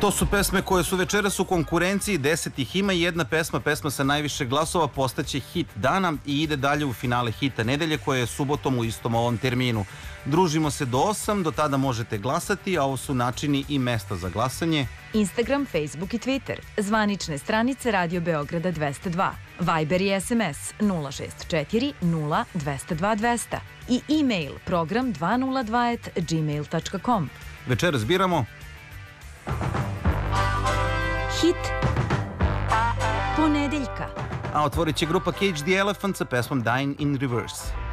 To su pesme koje su večeras u konkurenciji, 10 ih ima i jedna pesma sa najviše glasova postaće hit dana i ide dalje u finale hita nedelje koje je subotom u istom ovom terminu. Družimo se do 8, do tada možete glasati, a ovo su načini i mesta za glasanje. Instagram, Facebook i Twitter, zvanične stranice Radio Beograda 202, Viber i SMS 064 0 202 200 i e-mail program202@gmail.com. Večeras biramo hit ponedeljka. A otvorit će grupa Cage the Elephant sa pesmom Dying in Reverse.